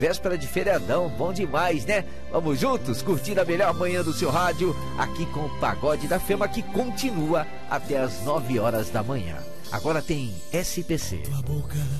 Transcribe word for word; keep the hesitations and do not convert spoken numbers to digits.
Véspera de feriadão, bom demais, né? Vamos juntos curtir a melhor manhã do seu rádio, aqui com o Pagode da Fema, que continua até as nove horas da manhã. Agora tem S P C. Tua boca